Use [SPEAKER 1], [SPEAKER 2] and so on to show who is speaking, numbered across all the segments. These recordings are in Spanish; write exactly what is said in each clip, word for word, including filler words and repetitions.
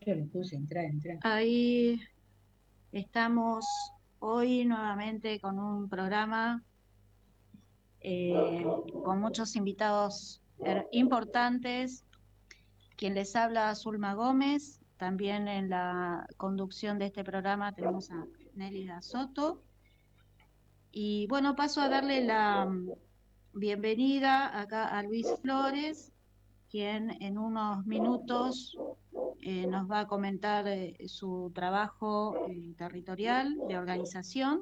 [SPEAKER 1] Yo le puse entrar, entrar.
[SPEAKER 2] Ahí estamos hoy nuevamente con un programa eh, con muchos invitados er- importantes. Quien les habla, Zulma Gómez. También en la conducción de este programa tenemos a Nélida Soto. Y bueno, paso a darle la mm, bienvenida acá a Luis Flores, quien en unos minutos eh, nos va a comentar eh, su trabajo eh, territorial de organización.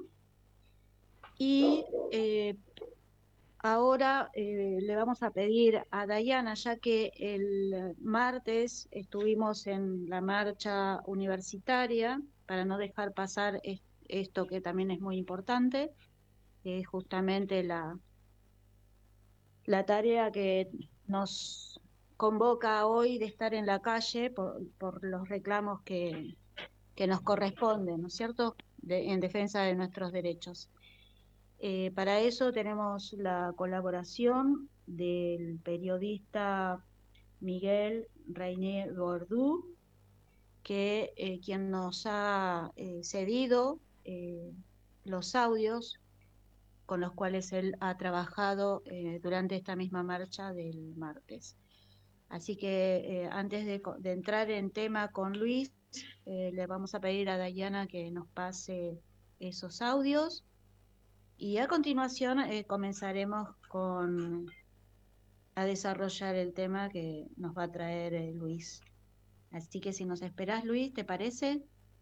[SPEAKER 2] Y eh, ahora eh, le vamos a pedir a Dayana, ya que el martes estuvimos en la marcha universitaria, para no dejar pasar es- esto que también es muy importante, que es justamente la, la tarea que nos convoca hoy de estar en la calle por, por los reclamos que, que nos corresponden, ¿no es cierto?, de- en defensa de nuestros derechos. Eh, para eso tenemos la colaboración del periodista Miguel Reinier Gordú, que eh, quien nos ha eh, cedido eh, los audios con los cuales él ha trabajado eh, durante esta misma marcha del martes. Así que eh, antes de, de entrar en tema con Luis, eh, le vamos a pedir a Dayana que nos pase esos audios. Y a continuación eh, comenzaremos con a desarrollar el tema que nos va a traer eh, Luis. Así que si nos esperás, Luis, ¿te parece?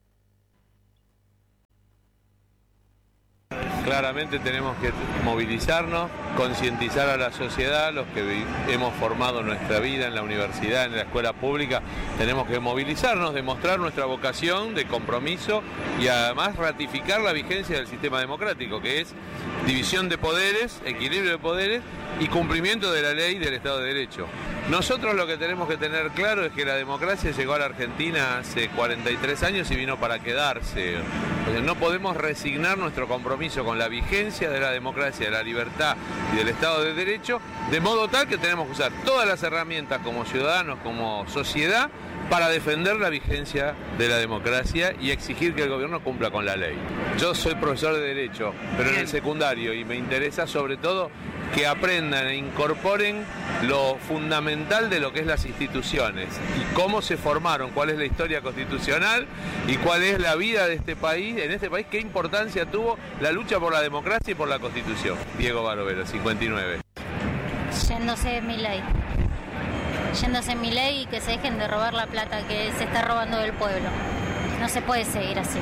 [SPEAKER 3] Claramente tenemos que movilizarnos, concientizar a la sociedad, los que hemos formado nuestra vida en la universidad, en la escuela pública, tenemos que movilizarnos, demostrar nuestra vocación de compromiso y además ratificar la vigencia del sistema democrático, que es división de poderes, equilibrio de poderes y cumplimiento de la ley del Estado de Derecho. Nosotros lo que tenemos que tener claro es que la democracia llegó a la Argentina hace cuarenta y tres años y vino para quedarse. No podemos resignar nuestro compromiso con la vigencia de la democracia, de la libertad y del Estado de Derecho, de modo tal que tenemos que usar todas las herramientas como ciudadanos, como sociedad, para defender la vigencia de la democracia y exigir que el gobierno cumpla con la ley. Yo soy profesor de Derecho, pero en el secundario, y me interesa sobre todo que aprendan e incorporen lo fundamental de lo que es las instituciones y cómo se formaron, cuál es la historia constitucional y cuál es la vida de este país, en este país, qué importancia tuvo la lucha por la democracia y por la Constitución. Diego Barovero, cincuenta y nueve.
[SPEAKER 4] Yéndose Milei. Yéndose Milei y que se dejen de robar la plata que se está robando del pueblo. No se puede seguir así.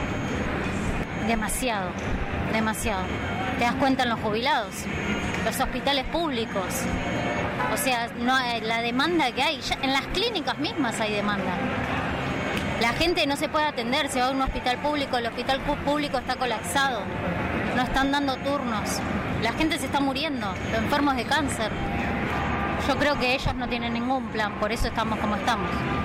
[SPEAKER 4] Demasiado, demasiado. ¿Te das cuenta en los jubilados? Los hospitales públicos. O sea, no hay, la demanda que hay, ya en las clínicas mismas hay demanda. La gente no se puede atender, se va a un hospital público, el hospital público está colapsado, no están dando turnos, la gente se está muriendo, los enfermos de cáncer. Yo creo que ellos no tienen ningún plan, por eso estamos como estamos.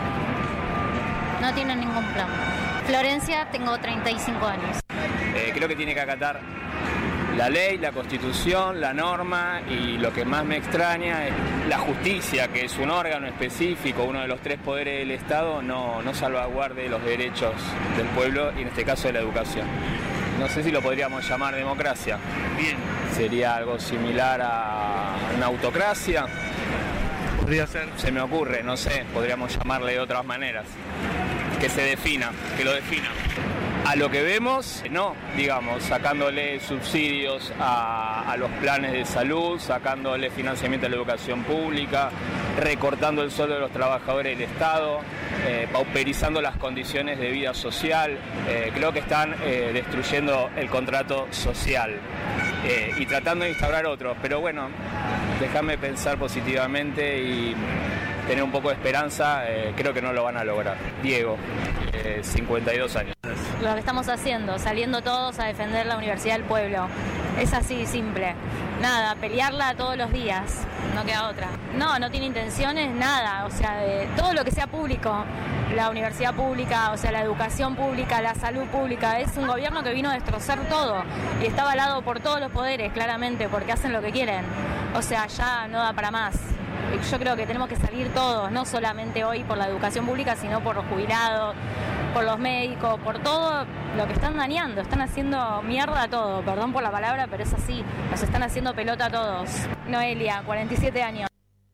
[SPEAKER 4] No tienen ningún plan. Florencia, tengo treinta y cinco años.
[SPEAKER 5] Eh, creo que tiene que acatar la ley, la Constitución, la norma, y lo que más me extraña es la justicia, que es un órgano específico, uno de los tres poderes del Estado, no, no salvaguarde los derechos del pueblo y en este caso de la educación. No sé si lo podríamos llamar democracia.
[SPEAKER 6] Bien.
[SPEAKER 5] Sería algo similar a una autocracia.
[SPEAKER 6] Podría ser.
[SPEAKER 5] Se me ocurre, no sé, podríamos llamarle de otras maneras. Que se defina, que lo defina. A lo que vemos, no, digamos, sacándole subsidios a, a los planes de salud, sacándole financiamiento a la educación pública, recortando el sueldo de los trabajadores del Estado, eh, pauperizando las condiciones de vida social. Eh, creo que están eh, destruyendo el contrato social eh, y tratando de instaurar otros. Pero bueno, déjame pensar positivamente y tener un poco de esperanza. Eh, creo que no lo van a lograr. Diego, eh, cincuenta y dos años.
[SPEAKER 4] Lo que estamos haciendo, saliendo todos a defender la Universidad del Pueblo. Es así, simple. Nada, pelearla todos los días, no queda otra. No, no tiene intenciones, nada. O sea, de todo lo que sea público, la universidad pública, o sea, la educación pública, la salud pública, es un gobierno que vino a destrozar todo y está avalado por todos los poderes, claramente, porque hacen lo que quieren. O sea, ya no da para más.
[SPEAKER 1] yo creo que tenemos que salir todos, no solamente hoy por la educación pública, sino por los jubilados, por los médicos, por todo lo que están dañando, están haciendo mierda a todo, perdón por la palabra, pero es así, nos están haciendo pelota a todos. Noelia, cuarenta y siete años.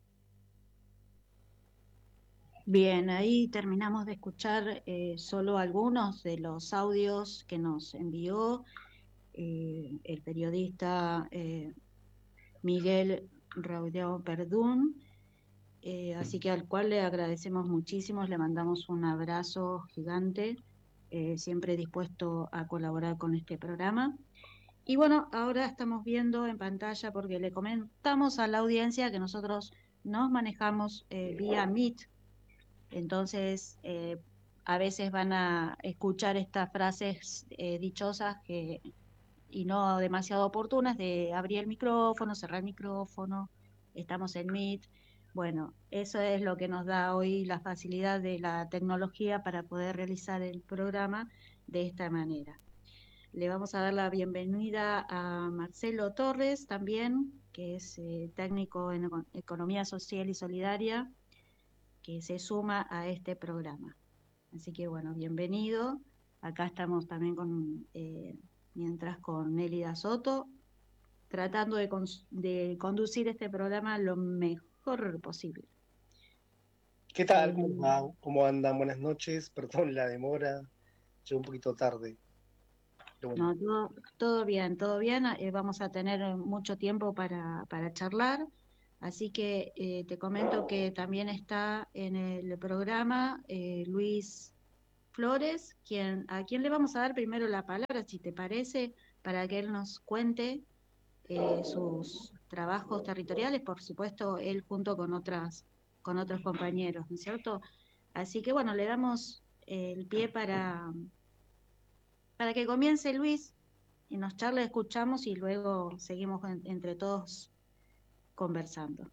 [SPEAKER 2] Bien, ahí terminamos de escuchar eh, solo algunos de los audios que nos envió eh, el periodista eh, Miguel Raudeo Perdún, eh, así que al cual le agradecemos muchísimo, le mandamos un abrazo gigante, eh, siempre dispuesto a colaborar con este programa. Y bueno, ahora estamos viendo en pantalla, porque le comentamos a la audiencia que nosotros nos manejamos eh, vía Meet. Entonces, eh, a veces van a escuchar estas frases eh, dichosas que, y no demasiado oportunas, de abrir el micrófono, cerrar el micrófono, estamos en Meet. Bueno, eso es lo que nos da hoy la facilidad de la tecnología para poder realizar el programa de esta manera. Le vamos a dar la bienvenida a Marcelo Torres también, que es eh, técnico en Economía Social y Solidaria, que se suma a este programa. Así que bueno, bienvenido. Acá estamos también con, eh, mientras con Nélida Soto, tratando de, con, de conducir este programa lo mejor posible.
[SPEAKER 6] ¿Qué tal? ¿Cómo va? ¿Cómo andan? Buenas noches. Perdón la demora. Llegué un poquito tarde. Bueno.
[SPEAKER 2] No, todo, todo bien, todo bien. Eh, vamos a tener mucho tiempo para, para charlar. Así que eh, te comento que también está en el programa eh, Luis Flores, quien, a quien le vamos a dar primero la palabra, si te parece, para que él nos cuente eh, sus trabajos territoriales, por supuesto, él junto con otras, con otros compañeros, ¿no es cierto? Así que bueno, le damos eh, el pie para, para que comience Luis y nos charla, escuchamos y luego seguimos en, entre todos conversando.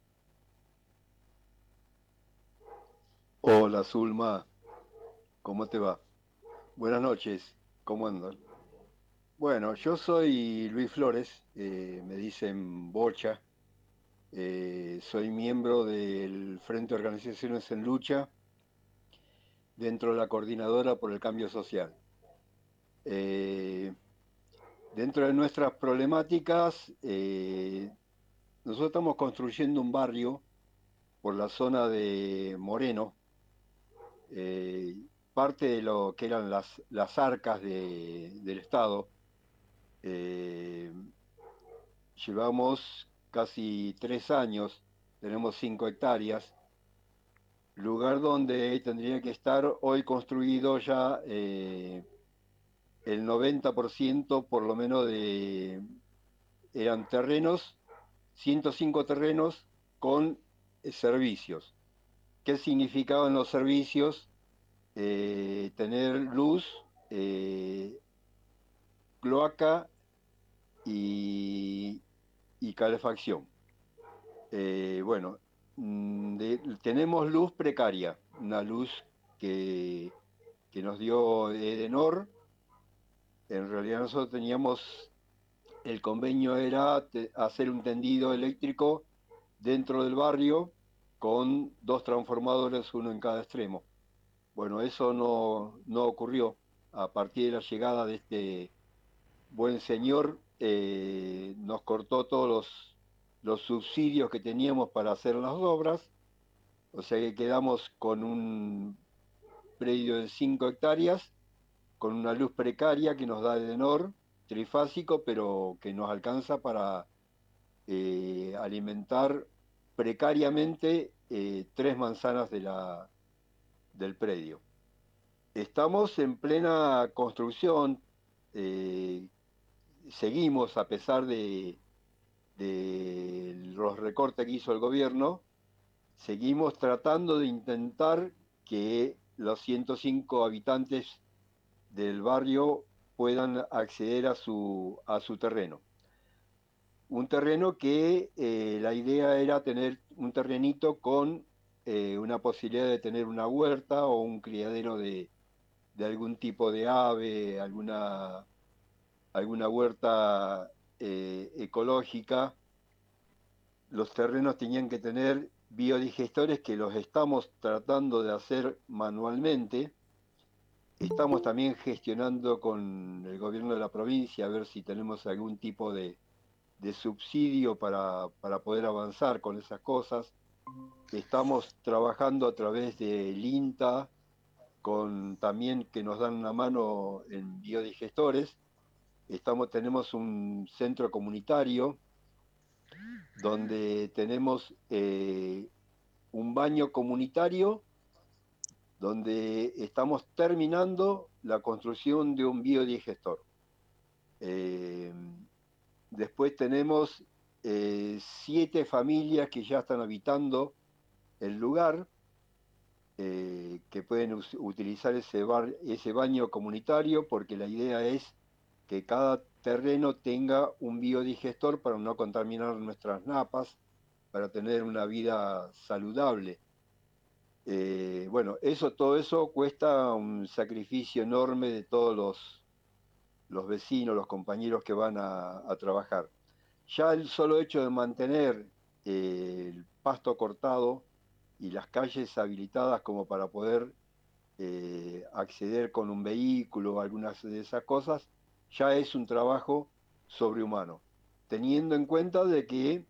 [SPEAKER 7] Hola Zulma, ¿cómo te va? Buenas noches, ¿cómo andan? Bueno, yo soy Luis Flores, eh, me dicen Bocha, eh, soy miembro del Frente de Organizaciones en Lucha dentro de la Coordinadora por el Cambio Social. Eh, dentro de nuestras problemáticas, eh, nosotros estamos construyendo un barrio por la zona de Moreno, eh, parte de lo que eran las, las arcas de, del Estado. Eh, llevamos casi tres años, tenemos cinco hectáreas, lugar donde tendría que estar hoy construido ya eh, el noventa por ciento por lo menos de, eran terrenos, ciento cinco terrenos con eh, servicios. ¿Qué significaban los servicios? Eh, tener luz, eh, cloaca y, y calefacción. Eh, bueno, de, tenemos luz precaria, una luz que, que nos dio Edenor. En realidad nosotros teníamos, el convenio era te, hacer un tendido eléctrico dentro del barrio con dos transformadores, uno en cada extremo. Bueno, eso no, no ocurrió. A partir de la llegada de este buen señor, eh, nos cortó todos los, los subsidios que teníamos para hacer las obras, o sea que quedamos con un predio de cinco hectáreas, con una luz precaria que nos da Edenor, trifásico, pero que nos alcanza para eh, alimentar precariamente eh, tres manzanas de la, del predio. Estamos en plena construcción, eh, seguimos a pesar de, de los recortes que hizo el gobierno, seguimos tratando de intentar que los ciento cinco habitantes del barrio puedan acceder a su, a su terreno. Un terreno que eh, la idea era tener un terrenito con eh, una posibilidad de tener una huerta o un criadero de, de algún tipo de ave, alguna, alguna huerta eh, ecológica. Los terrenos tenían que tener biodigestores que los estamos tratando de hacer manualmente. Estamos también gestionando con el gobierno de la provincia a ver si tenemos algún tipo de, de subsidio para, para poder avanzar con esas cosas. Estamos trabajando a través del INTA, con también que nos dan una mano en biodigestores. Estamos, tenemos un centro comunitario donde tenemos eh, un baño comunitario donde estamos terminando la construcción de un biodigestor. Eh, después tenemos eh, siete familias que ya están habitando el lugar, eh, que pueden us- utilizar ese, bar, ese baño comunitario, porque la idea es que cada terreno tenga un biodigestor para no contaminar nuestras napas, para tener una vida saludable. Eh, bueno, eso, todo eso cuesta un sacrificio enorme de todos los, los vecinos, los compañeros que van a, a trabajar. Ya el solo hecho de mantener eh, el pasto cortado y las calles habilitadas como para poder eh, acceder con un vehículo o algunas de esas cosas, ya es un trabajo sobrehumano, teniendo en cuenta de que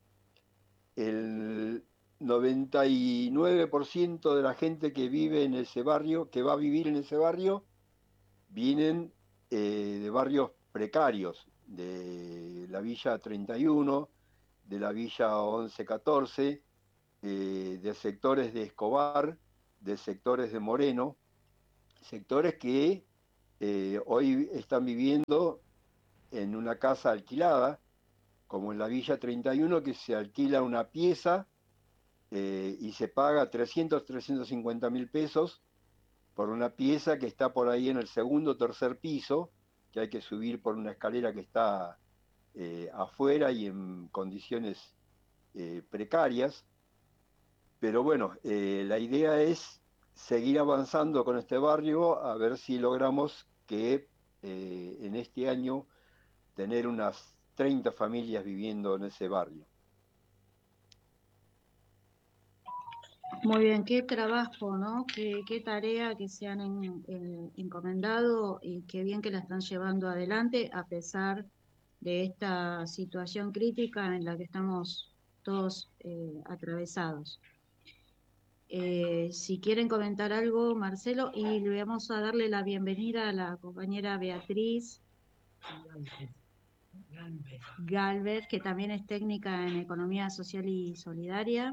[SPEAKER 7] el noventa y nueve por ciento de la gente que vive en ese barrio, que va a vivir en ese barrio, vienen eh, de barrios precarios, de la Villa treinta y uno, de la Villa once catorce, eh, de sectores de Escobar, de sectores de Moreno, sectores que eh, hoy están viviendo en una casa alquilada, como en la Villa treinta y uno, que se alquila una pieza eh, y se paga trescientos, trescientos cincuenta mil pesos por una pieza que está por ahí en el segundo o tercer piso, que hay que subir por una escalera que está eh, afuera y en condiciones eh, precarias. Pero bueno, eh, la idea es seguir avanzando con este barrio, a ver si logramos que eh, en este año tener unas treinta familias viviendo en ese barrio.
[SPEAKER 2] Muy bien, qué trabajo, ¿no? Qué, qué tarea que se han en- eh, encomendado y qué bien que la están llevando adelante a pesar de esta situación crítica en la que estamos todos eh, atravesados. Eh, si quieren comentar algo, Marcelo, y le vamos a darle la bienvenida a la compañera Beatriz Galvez, que también es técnica en Economía Social y Solidaria.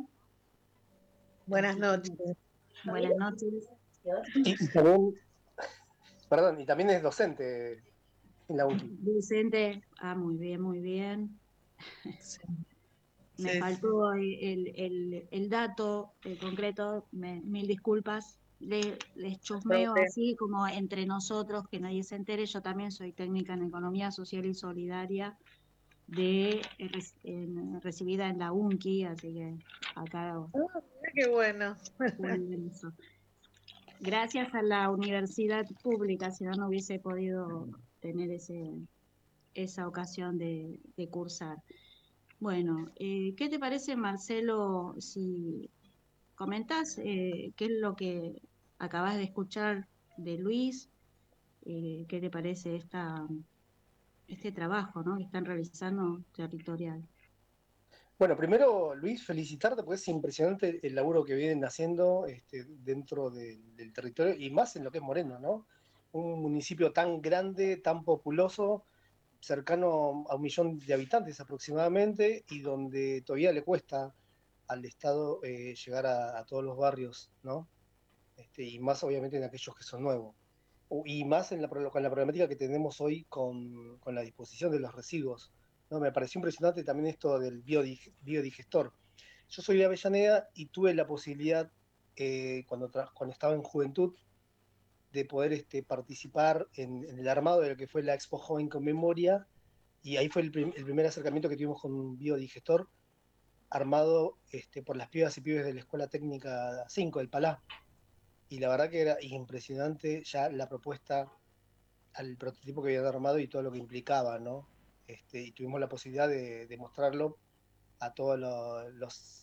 [SPEAKER 8] Buenas noches.
[SPEAKER 2] Buenas noches.
[SPEAKER 6] Y, y también, perdón, y también es docente en la U N T I.
[SPEAKER 2] Vicente, ah, muy bien, muy bien.
[SPEAKER 8] Sí.
[SPEAKER 2] Me
[SPEAKER 8] Sí,
[SPEAKER 2] faltó el, el, el dato eh, concreto, me- mil disculpas. Le, les chusmeo
[SPEAKER 8] sí.
[SPEAKER 2] así como entre nosotros, que nadie se entere. Yo también soy técnica en Economía Social y Solidaria, de, eh, res- en- recibida en la U N C I, así que acá
[SPEAKER 8] Ah, mira qué bueno.
[SPEAKER 2] muy bien eso. Gracias a la universidad pública, si no, no hubiese podido tener ese, esa ocasión de, de cursar. Bueno, eh, ¿qué te parece, Marcelo, si comentás eh, qué es lo que acabas de escuchar de Luis? Eh, ¿qué te parece esta, este trabajo, ¿no?, que están realizando territorial?
[SPEAKER 6] Bueno, primero, Luis, felicitarte porque es impresionante el laburo que vienen haciendo este, dentro de- del territorio y más en lo que es Moreno, ¿no? Un municipio tan grande, tan populoso, cercano a un millón de habitantes aproximadamente y donde todavía le cuesta al Estado eh, llegar a, a todos los barrios, ¿no? Este, y más obviamente en aquellos que son nuevos. U- Y más en la, pro- con la problemática que tenemos hoy con, con la disposición de los residuos, ¿no? Me pareció impresionante también esto del biodig- biodigestor. Yo soy de Avellaneda y tuve la posibilidad, eh, cuando, tra- cuando estaba en juventud, de poder este, participar en, en el armado de lo que fue la Expo Joven con Memoria, y ahí fue el, prim- el primer acercamiento que tuvimos con un biodigestor armado este, por las pibas y pibes de la Escuela Técnica cinco del Palá. Y la verdad que era impresionante ya la propuesta al prototipo que habían armado y todo lo que implicaba, ¿no? Este, y tuvimos la posibilidad de, de mostrarlo a todos lo- los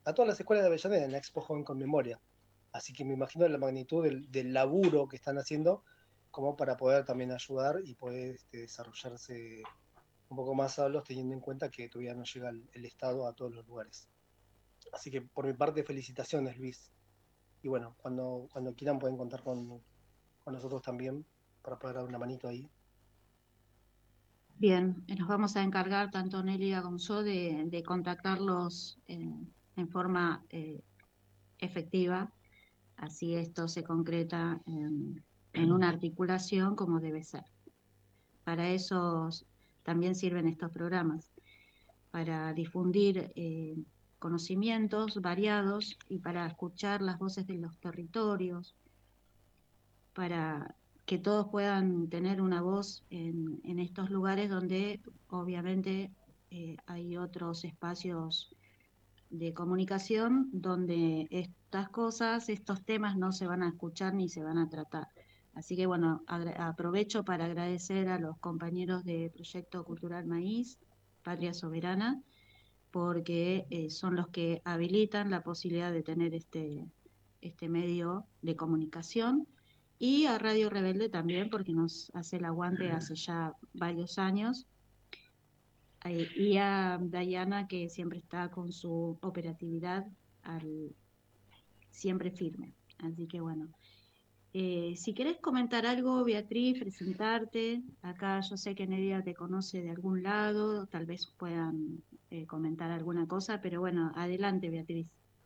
[SPEAKER 6] a todas las escuelas de Avellaneda en la Expo Joven con Memoria. Así que me imagino la magnitud del, del laburo que están haciendo como para poder también ayudar y poder este, desarrollarse un poco más solos, teniendo en cuenta que todavía no llega el, el Estado a todos los lugares. Así que por mi parte, felicitaciones, Luis. Y bueno, cuando, cuando quieran pueden contar con, con nosotros también para poder dar una manito ahí.
[SPEAKER 2] Bien, nos vamos a encargar, tanto Nelia como yo, de, de contactarlos en, en forma eh, efectiva, así esto se concreta en, en una articulación como debe ser. Para eso también sirven estos programas, para difundir eh, conocimientos variados y para escuchar las voces de los territorios, para que todos puedan tener una voz en, en estos lugares donde obviamente eh, hay otros espacios de comunicación donde estas cosas, estos temas no se van a escuchar ni se van a tratar. Así que bueno, aprovecho para agradecer a los compañeros de Proyecto Cultural Maíz, Patria Soberana, porque eh, son los que habilitan la posibilidad de tener este, este medio de comunicación, y a Radio Rebelde también, porque nos hace el aguante hace ya varios años, eh, y a Dayana, que siempre está con su operatividad al, siempre firme. Así que bueno, eh, si querés comentar algo, Beatriz, presentarte, acá yo sé que Nelia te conoce de algún lado, tal vez puedan eh, comentar alguna cosa, pero bueno, adelante, Beatriz.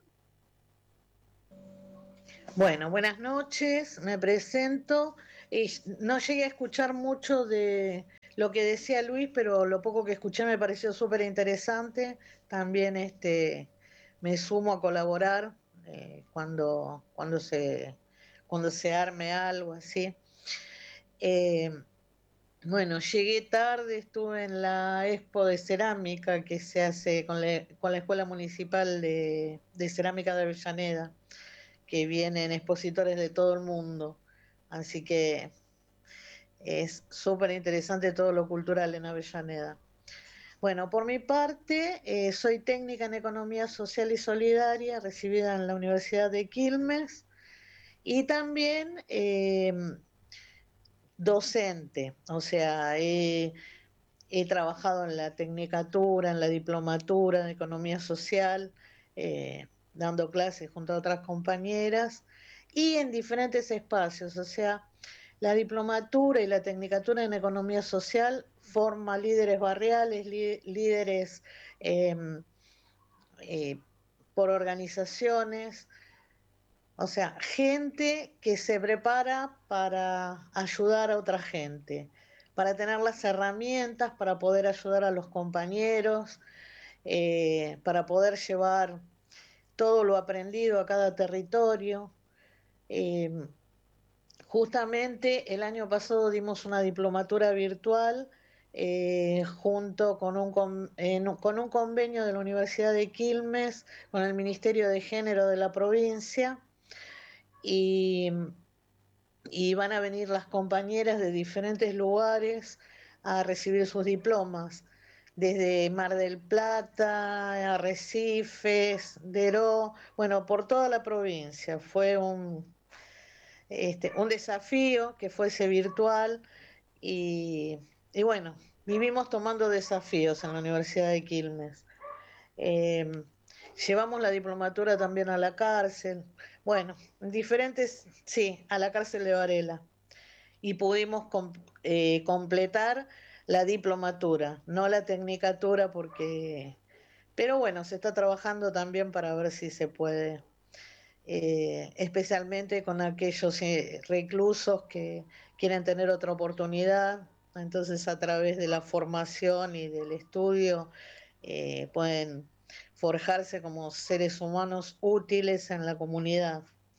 [SPEAKER 8] Bueno, buenas noches, me presento. Y no llegué a escuchar mucho de lo que decía Luis, pero lo poco que escuché me pareció súper interesante. También este, me sumo a colaborar eh, cuando, cuando, se, cuando se arme algo así. Eh, bueno, llegué tarde, estuve en la expo de cerámica que se hace con la, con la Escuela Municipal de, de Cerámica de Avellaneda, que vienen expositores de todo el mundo. Así que es súper interesante todo lo cultural en Avellaneda. Bueno, por mi parte, eh, soy técnica en Economía Social y Solidaria, recibida en la Universidad de Quilmes, y también eh, docente, o sea, he, he trabajado en la tecnicatura, en la diplomatura en Economía Social, eh, dando clases junto a otras compañeras, y en diferentes espacios, o sea, la diplomatura y la tecnicatura en Economía Social forma líderes barriales, li, líderes eh, eh, por organizaciones, o sea, gente que se prepara para ayudar a otra gente, para tener las herramientas para poder ayudar a los compañeros, eh, para poder llevar todo lo aprendido a cada territorio. Eh, justamente el año pasado dimos una diplomatura virtual eh, junto con un, con, eh, con un convenio de la Universidad de Quilmes, con el Ministerio de Género de la provincia, y, y van a venir las compañeras de diferentes lugares a recibir sus diplomas, desde Mar del Plata, Arrecifes, Deró, bueno, por toda la provincia. Fue un, este, un desafío que fuese virtual y, y bueno, vivimos tomando desafíos en la Universidad de Quilmes. Eh, llevamos la diplomatura también a la cárcel, bueno, diferentes, sí, a la cárcel de Varela, y pudimos com, eh, completar la diplomatura, no la tecnicatura porque, pero bueno, se está trabajando también para ver si se puede, eh, especialmente con aquellos eh, reclusos que quieren tener otra oportunidad, entonces a través de la formación y del estudio eh, pueden forjarse como seres humanos útiles en la comunidad.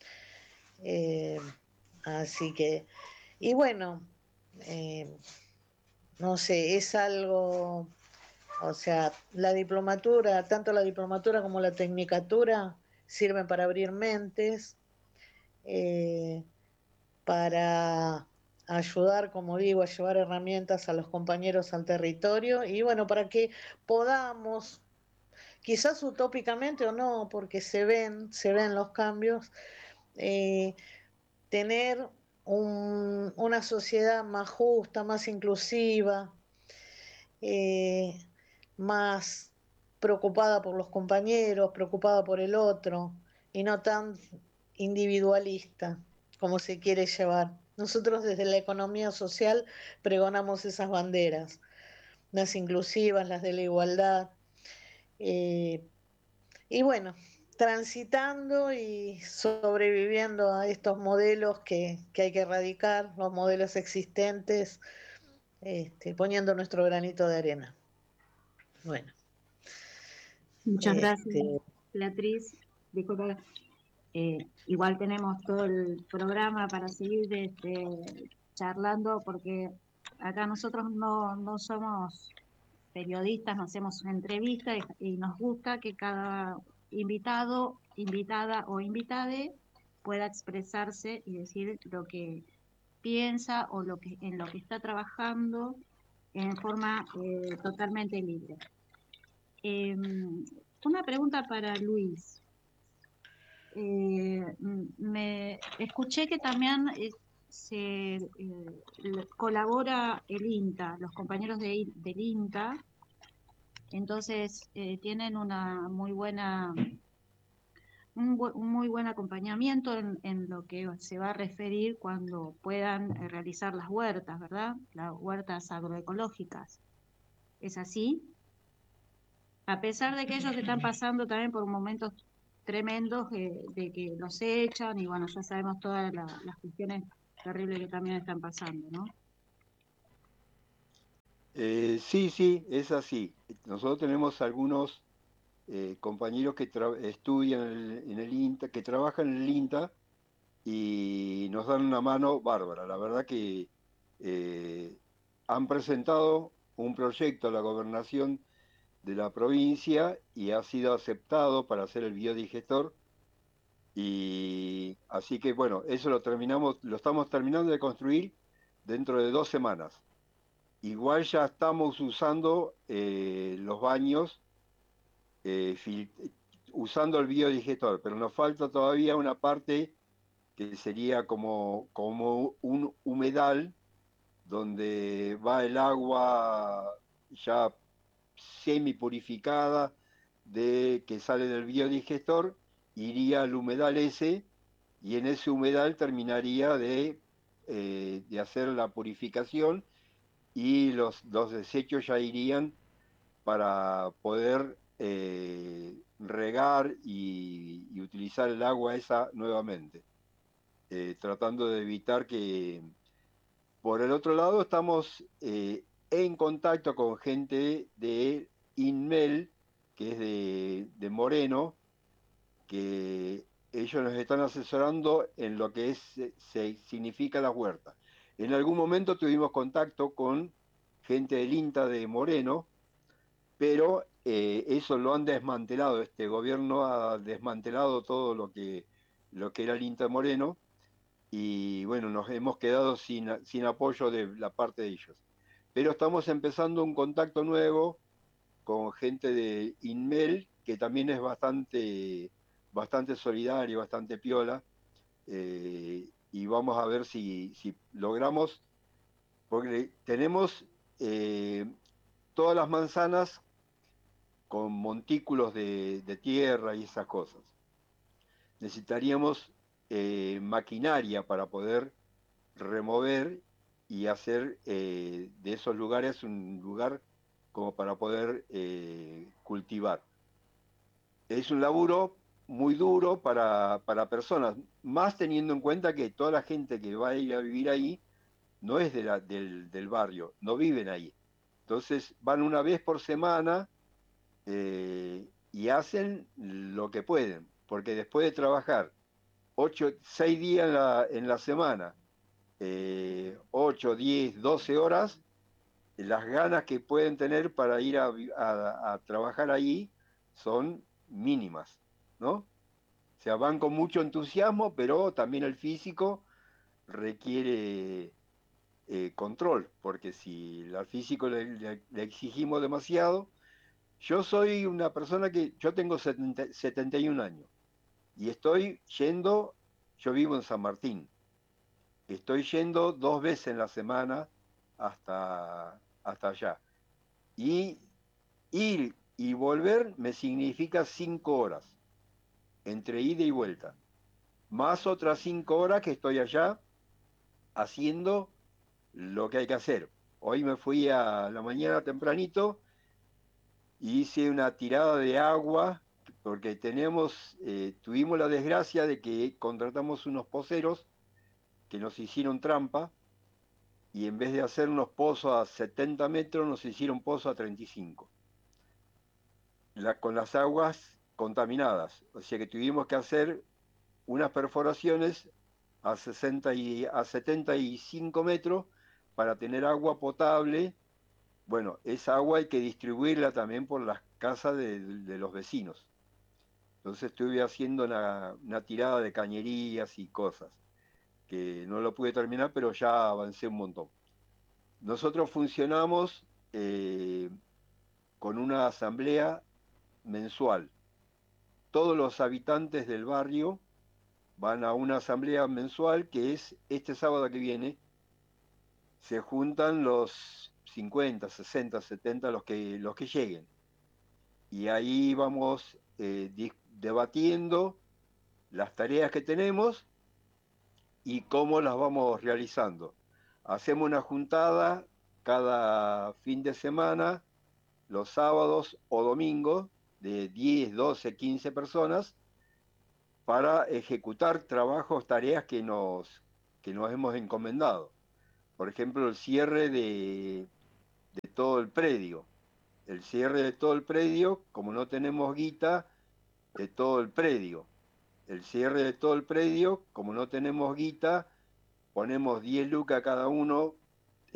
[SPEAKER 8] Eh, así que, y bueno, eh, no sé, es algo, o sea, la diplomatura, tanto la diplomatura como la tecnicatura sirven para abrir mentes, eh, para ayudar, como digo, a llevar herramientas a los compañeros al territorio y bueno, para que podamos quizás utópicamente o no, porque se ven, se ven los cambios, eh, tener un, una sociedad más justa, más inclusiva, eh, más preocupada por los compañeros, preocupada por el otro, y no tan individualista como se quiere llevar. Nosotros desde la economía social pregonamos esas banderas, las inclusivas, las de la igualdad, eh, y bueno, transitando y sobreviviendo a estos modelos que, que hay que erradicar, los modelos existentes, este, poniendo nuestro granito de arena. Bueno.
[SPEAKER 2] Muchas gracias,
[SPEAKER 8] Este,
[SPEAKER 2] Beatriz. Disculpa, eh, igual tenemos todo el programa para seguir este, charlando, porque acá nosotros no, no somos periodistas, no hacemos entrevistas y, y nos gusta que cada invitado, invitada o invitade pueda expresarse y decir lo que piensa o lo que en lo que está trabajando en forma eh, totalmente libre. Eh, una pregunta para Luis. Eh, me escuché que también eh, se eh, colabora el INTA, los compañeros de, del INTA, entonces eh, tienen una muy buena un, bu un muy buen acompañamiento en, en lo que se va a referir cuando puedan eh, realizar las huertas, ¿verdad? Las huertas agroecológicas. ¿Es así? A pesar de que ellos están pasando también por momentos tremendos eh, de que los echan y bueno, ya sabemos todas la, las cuestiones terribles que también están pasando, ¿no?
[SPEAKER 7] Eh, sí, sí, es así. Nosotros tenemos algunos eh, compañeros que estudian en el, en el INTA, que trabajan en el INTA y nos dan una mano bárbara. La verdad que eh, han presentado un proyecto a la gobernación de la provincia y ha sido aceptado para hacer el biodigestor. Y así que bueno, eso lo terminamos, lo estamos terminando de construir dentro de dos semanas. Igual ya estamos usando eh, los baños, eh, usando el biodigestor, pero nos falta todavía una parte que sería como, como un humedal donde va el agua ya semi purificada de, que sale del biodigestor, iría al humedal ese y en ese humedal terminaría de, eh, de hacer la purificación y los, los desechos ya irían para poder eh, regar y, y utilizar el agua esa nuevamente, eh, tratando de evitar que... Por el otro lado, estamos eh, en contacto con gente de INMEL, que es de, de Moreno, que ellos nos están asesorando en lo que es, se, significa la huerta. En algún momento tuvimos contacto con gente del INTA de Moreno, pero eh, eso lo han desmantelado, este gobierno ha desmantelado todo lo que, lo que era el INTA de Moreno, y bueno, nos hemos quedado sin, sin apoyo de la parte de ellos. Pero estamos empezando un contacto nuevo con gente de INMEL, que también es bastante, bastante solidario, bastante piola, eh, y vamos a ver si, si logramos, porque tenemos eh, todas las manzanas con montículos de, de tierra y esas cosas. Necesitaríamos eh, maquinaria para poder remover y hacer eh, de esos lugares un lugar como para poder eh, cultivar. Es un laburo muy duro para, para personas, más teniendo en cuenta que toda la gente que va a ir a vivir ahí no es de la, del, del barrio, no viven ahí. Entonces van una vez por semana eh, y hacen lo que pueden, porque después de trabajar ocho, seis días en la, en la semana, eh, ocho, diez, doce horas, las ganas que pueden tener para ir a, a, a trabajar ahí son mínimas, ¿no? O sea, van con mucho entusiasmo, pero también el físico requiere eh, control, porque si al físico le, le, le exigimos demasiado, Yo soy una persona que, yo tengo setenta, setenta y un años y estoy yendo, yo vivo en San Martín, estoy yendo dos veces en la semana hasta, hasta allá. Y ir y volver me significa cinco horas, entre ida y vuelta, más otras cinco horas que estoy allá haciendo lo que hay que hacer. Hoy me fui a la mañana tempranito y hice una tirada de agua, porque tenemos, eh, tuvimos la desgracia de que contratamos unos poceros que nos hicieron trampa, y en vez de hacer unos pozos a setenta metros, nos hicieron pozos a treinta y cinco. La, con las aguas contaminadas. O sea que tuvimos que hacer unas perforaciones a, sesenta y, a setenta y cinco metros para tener agua potable. Bueno, esa agua hay que distribuirla también por las casas de, de los vecinos. Entonces estuve haciendo una, una tirada de cañerías y cosas, que no lo pude terminar, pero ya avancé un montón. Nosotros funcionamos eh, con una asamblea mensual. Todos los habitantes del barrio van a una asamblea mensual que es este sábado que viene. Se juntan los cincuenta, sesenta, setenta, los que, los que lleguen. Y ahí vamos eh, debatiendo las tareas que tenemos y cómo las vamos realizando. Hacemos una juntada cada fin de semana, los sábados o domingos, de diez, doce, quince personas, para ejecutar trabajos, tareas que nos, que nos hemos encomendado. Por ejemplo, el cierre de, de todo el predio. El cierre de todo el predio, como no tenemos guita de todo el predio. El cierre de todo el predio, como no tenemos guita, ponemos diez lucas cada uno